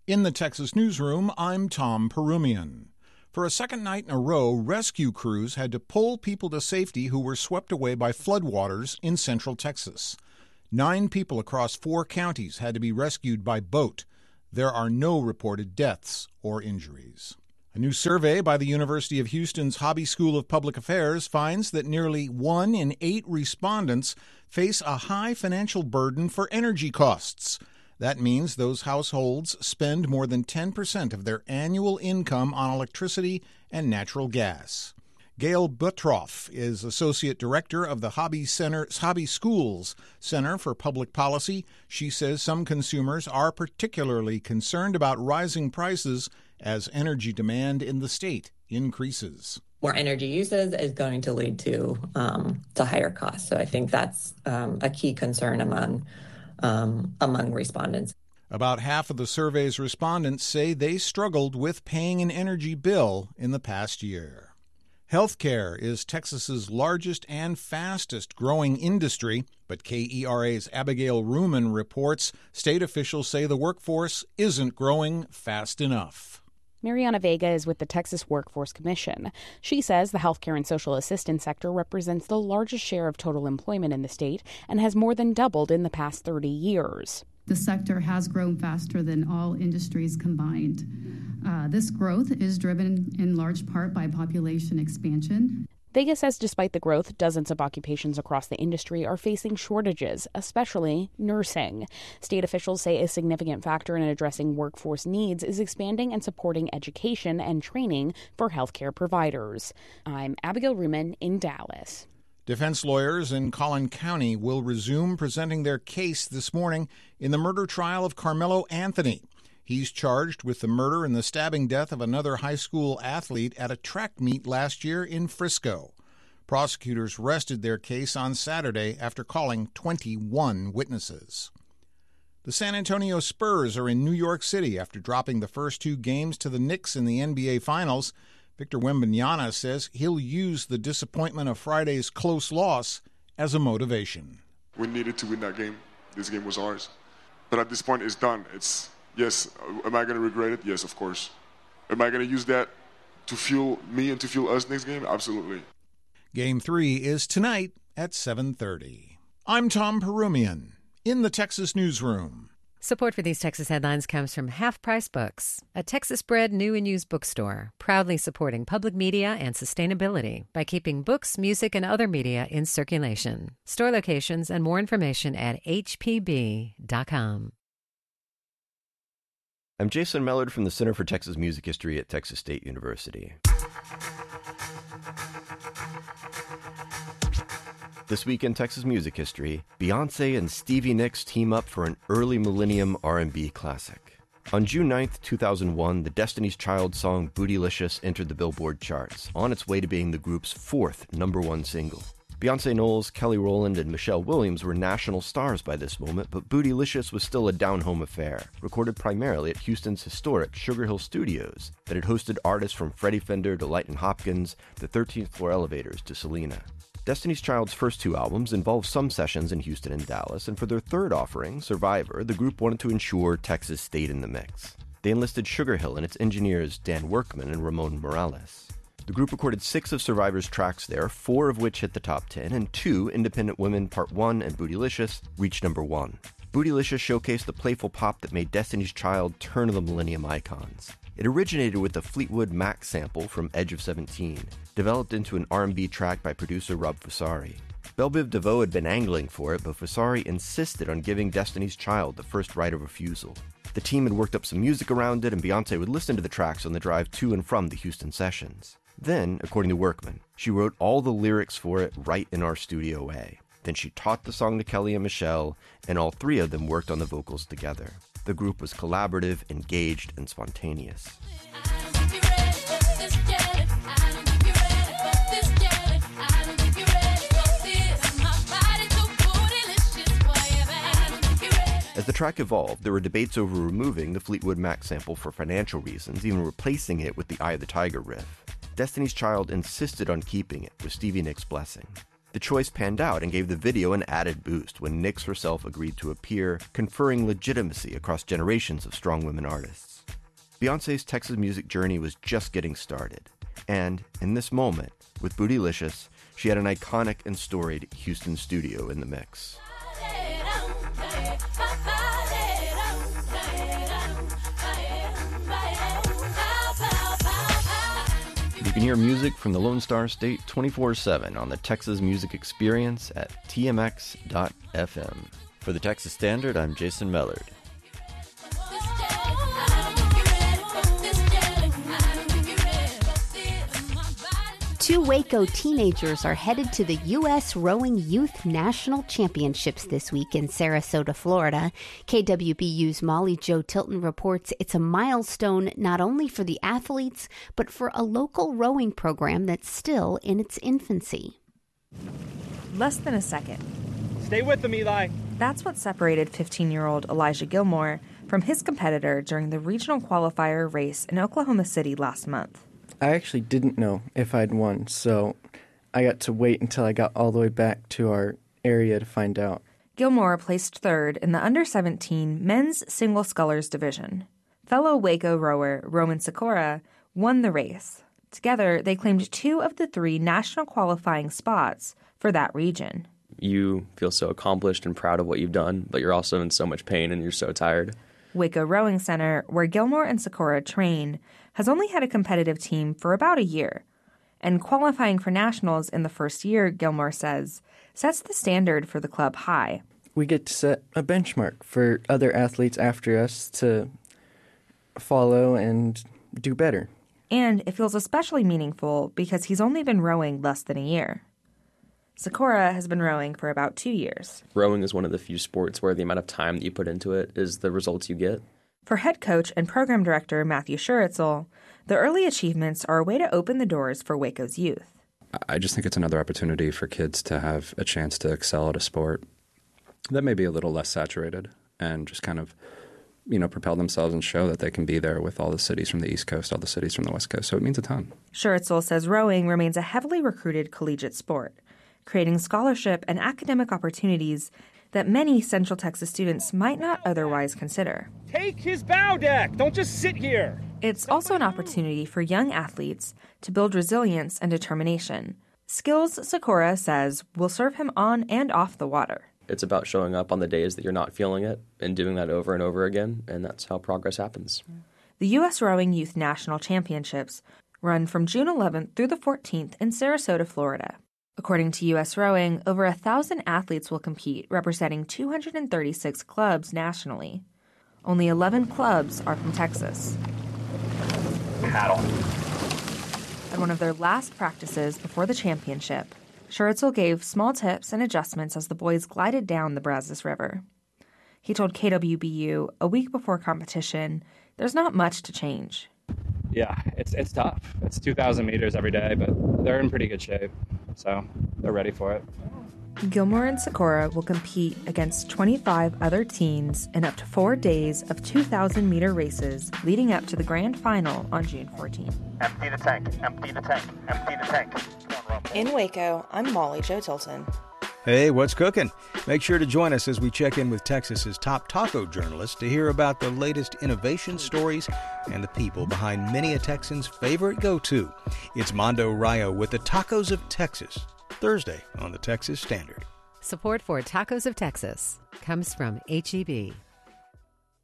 In the Texas newsroom, I'm Tom Perumian. For a second night in a row, rescue crews had to pull people to safety who were swept away by floodwaters in central Texas. 9 people across 4 counties had to be rescued by boat. There are no reported deaths or injuries. A new survey by the University of Houston's Hobby School of Public Affairs finds that nearly 1 in 8 respondents face a high financial burden for energy costs. That means those households spend more than 10% of their annual income on electricity and natural gas. Gail Buttroff is Associate Director of the Hobby Schools Center for Public Policy. She says some consumers are particularly concerned about rising prices as energy demand in the state increases. More energy uses is going to lead to higher costs. So I think that's a key concern among respondents. About half of the survey's respondents say they struggled with paying an energy bill in the past year. Healthcare is Texas's largest and fastest growing industry, but KERA's Abigail Ruman reports state officials say the workforce isn't growing fast enough. Mariana Vega is with the Texas Workforce Commission. She says the healthcare and social assistance sector represents the largest share of total employment in the state and has more than doubled in the past 30 years. The sector has grown faster than all industries combined. This growth is driven in large part by population expansion. Vega says despite the growth, dozens of occupations across the industry are facing shortages, especially nursing. State officials say a significant factor in addressing workforce needs is expanding and supporting education and training for healthcare providers. I'm Abigail Ruman in Dallas. Defense lawyers in Collin County will resume presenting their case this morning in the murder trial of Carmelo Anthony. He's charged with the murder and the stabbing death of another high school athlete at a track meet last year in Frisco. Prosecutors rested their case on Saturday after calling 21 witnesses. The San Antonio Spurs are in New York City after dropping the first 2 games to the Knicks in the NBA Finals. Victor Wembanyama says he'll use the disappointment of Friday's close loss as a motivation. We needed to win that game. This game was ours. But at this point, it's done. Yes, am I going to regret it? Yes, of course. Am I going to use that to fuel me and to fuel us next game? Absolutely. Game 3 is tonight at 7:30. I'm Tom Perumian in the Texas newsroom. Support for these Texas headlines comes from Half Price Books, a Texas-bred new and used bookstore, proudly supporting public media and sustainability by keeping books, music, and other media in circulation. Store locations and more information at hpb.com. I'm Jason Mellard from the Center for Texas Music History at Texas State University. This week in Texas music history, Beyoncé and Stevie Nicks team up for an early millennium R&B classic. On June 9th, 2001, the Destiny's Child song Bootylicious entered the Billboard charts, on its way to being the group's 4th #1 single. Beyoncé Knowles, Kelly Rowland, and Michelle Williams were national stars by this moment, but Bootylicious was still a down-home affair, recorded primarily at Houston's historic Sugar Hill Studios that had hosted artists from Freddie Fender to Leighton Hopkins, the 13th Floor Elevators to Selena. Destiny's Child's first 2 albums involved some sessions in Houston and Dallas, and for their third offering, Survivor, the group wanted to ensure Texas stayed in the mix. They enlisted Sugar Hill and its engineers Dan Workman and Ramon Morales. The group recorded 6 of Survivor's tracks there, 4 of which hit the top 10, and 2, Independent Women Part 1 and Bootylicious, reached #1. Bootylicious showcased the playful pop that made Destiny's Child turn-of-the-millennium icons. It originated with a Fleetwood Mac sample from Edge of 17, developed into an R&B track by producer Rob Fusari. Belle Biv DeVoe had been angling for it, but Fusari insisted on giving Destiny's Child the first right of refusal. The team had worked up some music around it, and Beyoncé would listen to the tracks on the drive to and from the Houston sessions. Then, according to Workman, she wrote all the lyrics for it right in our studio way. Then she taught the song to Kelly and Michelle, and all 3 of them worked on the vocals together. The group was collaborative, engaged, and spontaneous. As the track evolved, there were debates over removing the Fleetwood Mac sample for financial reasons, even replacing it with the Eye of the Tiger riff. Destiny's Child insisted on keeping it, with Stevie Nicks' blessing. The choice panned out and gave the video an added boost when Nicks herself agreed to appear, conferring legitimacy across generations of strong women artists. Beyoncé's Texas music journey was just getting started. And in this moment, with Bootylicious, she had an iconic and storied Houston studio in the mix. You can hear music from the Lone Star State 24/7 on the Texas Music Experience at tmx.fm. For the Texas Standard, I'm Jason Mellard. Two Waco teenagers are headed to the U.S. Rowing Youth National Championships this week in Sarasota, Florida. KWBU's Molly Jo Tilton reports it's a milestone not only for the athletes, but for a local rowing program that's still in its infancy. Less than a second. Stay with them, Eli. That's what separated 15-year-old Elijah Gilmore from his competitor during the regional qualifier race in Oklahoma City last month. I actually didn't know if I'd won, so I got to wait until I got all the way back to our area to find out. Gilmore placed third in the under-17 men's single scullers division. Fellow Waco rower Roman Sikora won the race. Together, they claimed 2 of the 3 national qualifying spots for that region. You feel so accomplished and proud of what you've done, but you're also in so much pain and you're so tired. Waco Rowing Center, where Gilmore and Sikora train, has only had a competitive team for about a year. And qualifying for nationals in the first year, Gilmore says, sets the standard for the club high. We get to set a benchmark for other athletes after us to follow and do better. And it feels especially meaningful because he's only been rowing less than a year. Sikora has been rowing for about 2 years. Rowing is one of the few sports where the amount of time that you put into it is the results you get. For head coach and program director Matthew Schuritzel, the early achievements are a way to open the doors for Waco's youth. I just think it's another opportunity for kids to have a chance to excel at a sport that may be a little less saturated and just kind of, propel themselves and show that they can be there with all the cities from the East Coast, all the cities from the West Coast. So it means a ton. Schuritzel says rowing remains a heavily recruited collegiate sport, creating scholarship and academic opportunities that many Central Texas students might not otherwise consider. Take his bow deck! Don't just sit here! It's also an opportunity for young athletes to build resilience and determination, skills Sikora says will serve him on and off the water. It's about showing up on the days that you're not feeling it and doing that over and over again, and that's how progress happens. The U.S. Rowing Youth National Championships run from June 11th through the 14th in Sarasota, Florida. According to U.S. Rowing, over 1,000 athletes will compete, representing 236 clubs nationally. Only 11 clubs are from Texas. Paddle. At one of their last practices before the championship, Schuritzel gave small tips and adjustments as the boys glided down the Brazos River. He told KWBU a week before competition, there's not much to change. Yeah, it's tough. It's 2,000 meters every day, but they're in pretty good shape, so they're ready for it. Gilmore and Sikora will compete against 25 other teams in up to 4 days of 2,000-meter races leading up to the grand final on June 14th. Empty the tank, empty the tank, empty the tank. In Waco, I'm Molly Jo Tilton. Hey, what's cooking? Make sure to join us as we check in with Texas's top taco journalists to hear about the latest innovation stories and the people behind many a Texan's favorite go-to. It's Mondo Rayo with the Tacos of Texas, Thursday on the Texas Standard. Support for Tacos of Texas comes from H-E-B.